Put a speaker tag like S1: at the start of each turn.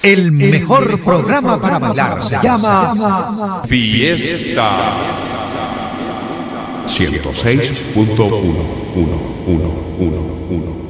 S1: El mejor programa para bailar se llama
S2: Fiesta 106.1.